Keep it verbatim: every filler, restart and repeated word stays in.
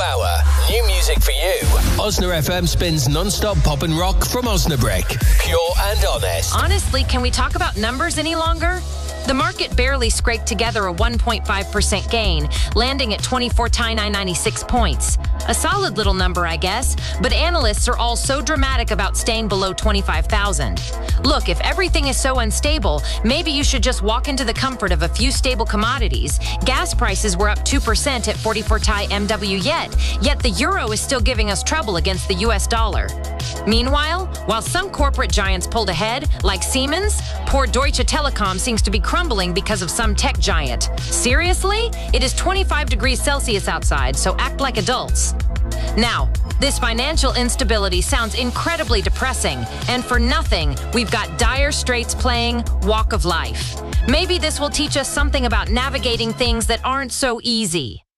hour. New music for you. Osna F M spins non-stop pop and rock from Osnabrick. Pure and honest. Honestly, can we talk about numbers any longer? The market barely scraped together a one point five percent gain, landing at twenty-four thousand nine hundred ninety-six points. A solid little number, I guess, but analysts are all so dramatic about staying below twenty-five thousand. Look, if everything is so unstable, maybe you should just walk into the comfort of a few stable commodities. Gas prices were up two percent at forty-four Thai M W yet, yet the euro is still giving us trouble against the U S dollar. Meanwhile, while some corporate giants pulled ahead, like Siemens, poor Deutsche Telekom seems to be crumbling because of some tech giant. Seriously? It is twenty-five degrees Celsius outside, so act like adults. Now, this financial instability sounds incredibly depressing, and for nothing, we've got Dire Straits playing Walk of Life. Maybe this will teach us something about navigating things that aren't so easy.